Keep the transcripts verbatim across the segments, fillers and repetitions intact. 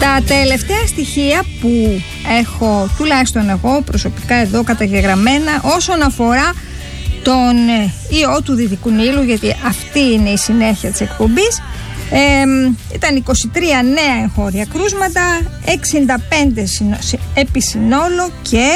Τα τελευταία στοιχεία που έχω, τουλάχιστον εγώ προσωπικά εδώ καταγεγραμμένα, όσον αφορά τον ιό του Δυτικού Νείλου, γιατί αυτή είναι η συνέχεια της εκπομπής, ε, ήταν είκοσι τρία νέα εγχώρια κρούσματα, εξήντα πέντε επί συνόλο, και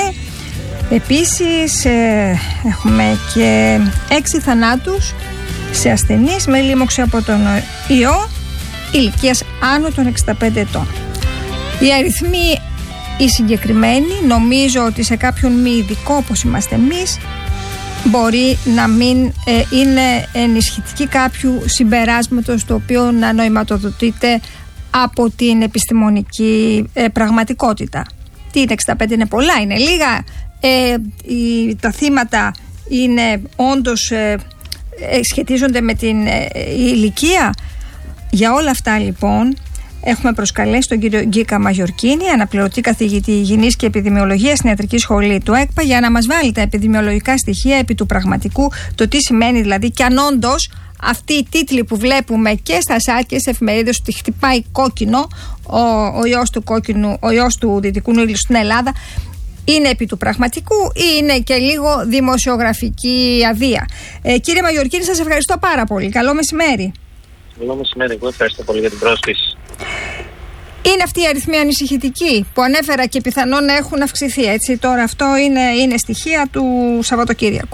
επίσης ε, έχουμε και έξι θανάτους σε ασθενείς με λίμωξη από τον ιό ηλικίας άνω των εξήντα πέντε ετών. Οι αριθμοί οι συγκεκριμένοι, νομίζω ότι σε κάποιον μη ειδικό όπως είμαστε εμείς, μπορεί να μην ε, είναι ενισχυτική κάποιου συμπεράσματος το οποίο να νοηματοδοτείται από την επιστημονική ε, πραγματικότητα. Τι είναι εξήντα πέντε, είναι πολλά, είναι λίγα? Ε, οι, τα θύματα είναι όντως ε, ε, σχετίζονται με την ε, ηλικία? Για όλα αυτά λοιπόν έχουμε προσκαλέσει τον κύριο Γκίκα Μαγιορκίνη, αναπληρωτή καθηγητή υγιεινής και επιδημιολογίας στην Ιατρική Σχολή του ΕΚΠΑ, για να μας βάλει τα επιδημιολογικά στοιχεία επί του πραγματικού, το τι σημαίνει δηλαδή, και αν όντως αυτοί οι τίτλοι που βλέπουμε και στα site και στις εφημερίδες ότι χτυπάει κόκκινο ο, ο ιός του κόκκινου, ο ιός του Δυτικού Νείλου στην Ελλάδα, είναι επί του πραγματικού ή είναι και λίγο δημοσιογραφική αδεία? Ε, κύριε Μαγιορκίνη, σας ευχαριστώ πάρα πολύ. Καλό μεσημέρι. Καλό μεσημέρι, εγώ ευχαριστώ πολύ για την πρόσκληση. Είναι αυτή η αριθμή ανησυχητική που ανέφερα και πιθανόν να έχουν αυξηθεί, έτσι? Τώρα αυτό είναι, είναι στοιχεία του Σαββατοκύριακου.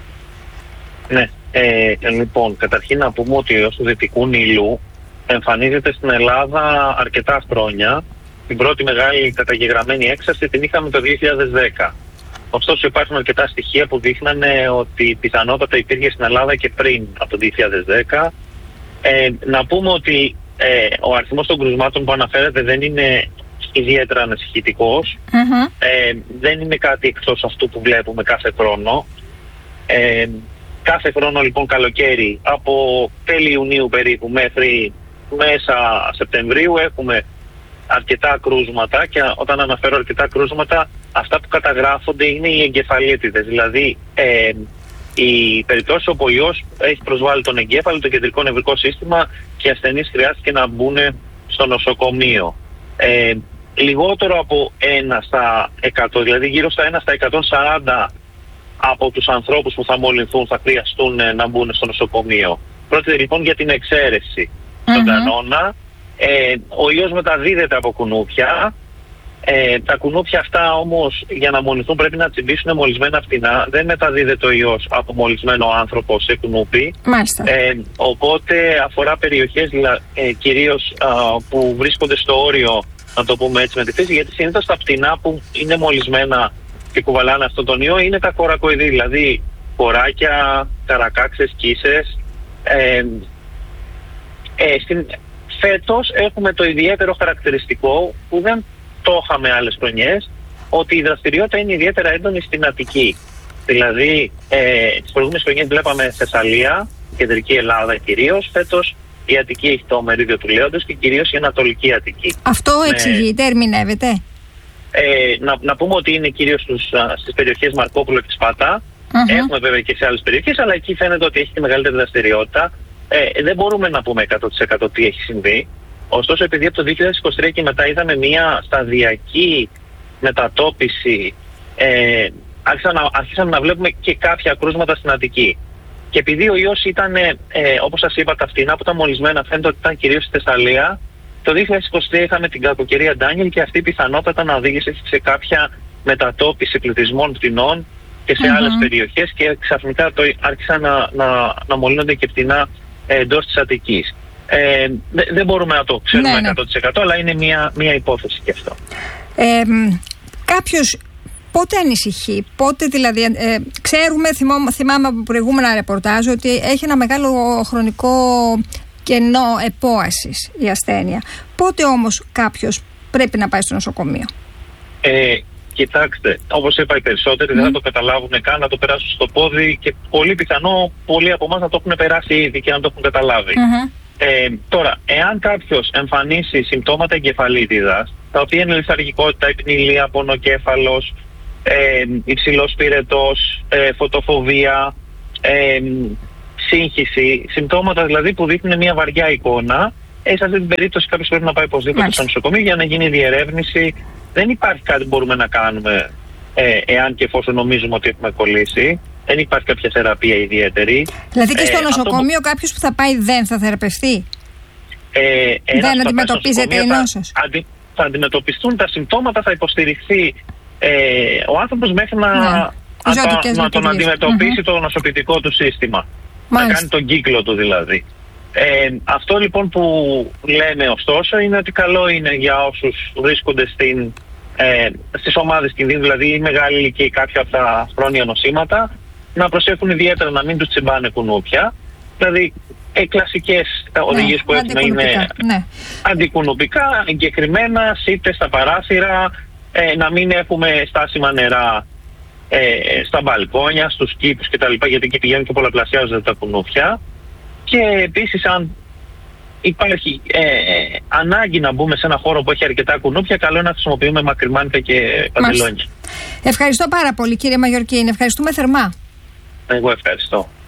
Ναι, ε, λοιπόν, καταρχήν να πούμε ότι ο ιός του Δυτικού Νείλου εμφανίζεται στην Ελλάδα αρκετά χρόνια. Την πρώτη μεγάλη καταγεγραμμένη έξαρση την είχαμε το δύο χιλιάδες δέκα. Ωστόσο υπάρχουν αρκετά στοιχεία που δείχνανε ότι πιθανότατα υπήρχε στην Ελλάδα και πριν από το δύο χιλιάδες δέκα. Ε, να πούμε ότι ε, ο αριθμός των κρουσμάτων που αναφέρεται δεν είναι ιδιαίτερα ανησυχητικός. Mm-hmm. Ε, δεν είναι κάτι εκτός αυτού που βλέπουμε κάθε χρόνο. Ε, κάθε χρόνο λοιπόν καλοκαίρι, από τέλη Ιουνίου περίπου μέχρι μέσα Σεπτεμβρίου, έχουμε αρκετά κρούσματα, και όταν αναφέρω αρκετά κρούσματα, αυτά που καταγράφονται είναι οι εγκεφαλίτιδες, δηλαδή ε, η περιπτώση όπου ο ιός έχει προσβάλει τον εγκέφαλο, το κεντρικό νευρικό σύστημα, και οι ασθενείς χρειάστηκε να μπουν στο νοσοκομείο. Ε, λιγότερο από ένα στα εκατό, δηλαδή γύρω στα ένα στα εκατόν σαράντα από τους ανθρώπους που θα μολυνθούν θα χρειαστούν να μπουν στο νοσοκομείο. Πρόκειται λοιπόν για την εξαίρεση στον mm-hmm. κανόνα. Ε, ο ιός μεταδίδεται από κουνούπια. Ε, τα κουνούπια αυτά όμως, για να μολυνθούν, πρέπει να τσιμπήσουν μολυσμένα φτηνά. Δεν μεταδίδεται ο ιός από μολυσμένο άνθρωπο σε κουνούπι. Ε, οπότε αφορά περιοχές ε, κυρίως α, που βρίσκονται στο όριο, να το πούμε έτσι, με τη φύση, γιατί συνήθως τα φτηνά που είναι μολυσμένα και κουβαλάνε αυτόν τον ιό είναι τα κορακοειδή, δηλαδή κοράκια, καρακάξες, κίσες. Ε, ε, στην, φέτος έχουμε το ιδιαίτερο χαρακτηριστικό που δεν το είχαμε άλλες χρονιές, ότι η δραστηριότητα είναι ιδιαίτερα έντονη στην Αττική. Δηλαδή, ε, τις προηγούμενες χρονιές βλέπαμε Θεσσαλία, κεντρική Ελλάδα κυρίως. Φέτος η Αττική έχει το μερίδιο του λέοντος και κυρίως η Ανατολική Αττική. Αυτό εξηγείται, ερμηνεύεται? Ε, να, να πούμε ότι είναι κυρίως στους, α, στις περιοχές Μαρκόπουλο και Σπάτα. Uh-huh. Έχουμε βέβαια και σε άλλες περιοχές, αλλά εκεί φαίνεται ότι έχει τη μεγαλύτερη δραστηριότητα. Ε, δεν μπορούμε να πούμε εκατό τοις εκατό τι έχει συμβεί. Ωστόσο, επειδή από το δύο χιλιάδες είκοσι τρία και μετά είδαμε μια σταδιακή μετατόπιση, ε, άρχισαν να, άρχισαν να βλέπουμε και κάποια κρούσματα στην Αττική. Και επειδή ο ιός ήταν, ε, όπως σας είπα, τα φτηνά που ήταν μολυσμένα, φαίνεται ότι ήταν κυρίως στη Θεσσαλία, το δύο χιλιάδες είκοσι τρία είχαμε την κακοκαιρία Ντάνιελ, και αυτή πιθανότατα να οδήγησε σε κάποια μετατόπιση πληθυσμών φτηνών και σε mm-hmm. άλλες περιοχές, και ξαφνικά το, άρχισαν να, να, να μολύνονται και φτηνά ε, εντός της Αττικής. Ε, δε, δεν μπορούμε να το ξέρουμε ναι, ναι. εκατό τοις εκατό, αλλά είναι μια, μια υπόθεση και αυτό. Ε, κάποιος πότε ανησυχεί, πότε δηλαδή, ε, ξέρουμε, θυμώ, θυμάμαι από προηγούμενα ρεπορτάζ, ότι έχει ένα μεγάλο χρονικό κενό επόασης η ασθένεια. Πότε όμως κάποιος πρέπει να πάει στο νοσοκομείο? Ε, κοιτάξτε, όπως είπα, οι περισσότεροι mm. δεν θα το καταλάβουν καν, να το περάσουν στο πόδι, και πολύ πιθανό πολλοί από εμάς να το έχουν περάσει ήδη και να το έχουν καταλάβει. Mm-hmm. Ε, τώρα, εάν κάποιος εμφανίσει συμπτώματα εγκεφαλίτιδας, τα οποία είναι λιθαργικότητα, υπνηλία, πονοκέφαλος, ε, υψηλός πυρετός, ε, φωτοφοβία, ε, σύγχυση, συμπτώματα δηλαδή που δείχνουν μια βαριά εικόνα, Ε, σε αυτή την περίπτωση κάποιος πρέπει να πάει οπωσδήποτε Μάλιστα. στο νοσοκομείο για να γίνει διερεύνηση. Δεν υπάρχει κάτι που μπορούμε να κάνουμε ε, εάν και εφόσον νομίζουμε ότι έχουμε κολλήσει. Δεν υπάρχει κάποια θεραπεία ιδιαίτερη. Δηλαδή και στο ε, νοσοκομείο αυτό... κάποιος που θα πάει δεν θα θεραπευτεί. Ε, δεν αντιμετωπίζεται η νόσος. Θα, αντι, θα αντιμετωπιστούν τα συμπτώματα, θα υποστηριχθεί ε, ο άνθρωπος μέχρι να, ναι. να, να τον αντιμετωπίσει mm-hmm. το νοσοποιητικό του σύστημα. Μάλιστα. Να κάνει τον κύκλο του δηλαδή. Ε, αυτό λοιπόν που λέμε ωστόσο είναι ότι καλό είναι για όσους βρίσκονται στην, ε, στις ομάδες κινδύνου, δηλαδή η μεγάλη ηλικία ή κάποια από τα χρόνια νοσήματα, να προσέχουν ιδιαίτερα να μην τους τσιμπάνε κουνούπια. Δηλαδή οι κλασικές οδηγίες ναι, που έχουμε είναι ναι. αντικουνουπικά, εγκεκριμένα, σίτες στα παράθυρα, ε, να μην έχουμε στάσιμα νερά ε, στα μπαλκόνια, στους κήπους κτλ. Γιατί εκεί πηγαίνουν και πολλαπλασιάζονται τα κουνούπια. Και επίσης αν υπάρχει ε, ε, ανάγκη να μπούμε σε ένα χώρο που έχει αρκετά κουνούπια, καλό είναι να χρησιμοποιούμε μακριμάνικα και παντελόνια. Ευχαριστώ πάρα πολύ κύριε Μαγιορκίνη, ευχαριστούμε θερμά. Εγώ ευχαριστώ.